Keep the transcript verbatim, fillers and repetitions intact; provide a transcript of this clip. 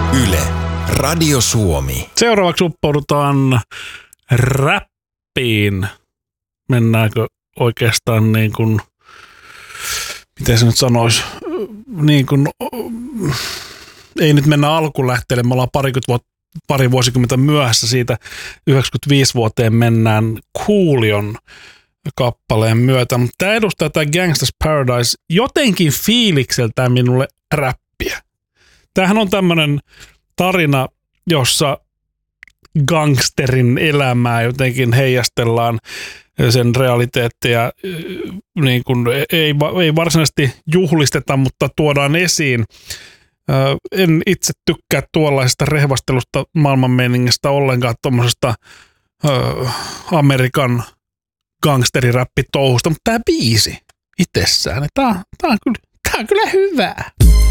Yle, Radio Suomi. Seuraavaksi uppoudutaan räppiin. Mennäänkö oikeastaan niin kuin, miten se nyt sanoisi, niin kuin, ei nyt mennä alkulähteelle, me ollaan parikymmentä vuotta, pari vuosikymmentä myöhässä siitä, yhdeksänkymmentäviisi vuoteen mennään Coolion kappaleen myötä. Mutta tämä edustaa tämä Gangsta's Paradise jotenkin fiilikseltään minulle räppiä. Tämähän on tämmöinen tarina, jossa gangsterin elämää jotenkin heijastellaan, sen realiteetteja niin kuin ei, ei varsinaisesti juhlisteta, mutta tuodaan esiin. En itse tykkää tuollaisesta rehvastelusta maailmanmeiningistä ollenkaan, tuommoisesta Amerikan gangsteriräppitouhusta, mutta tämä biisi itsessään, tämä on, tämä on, kyllä, tämä on kyllä hyvää.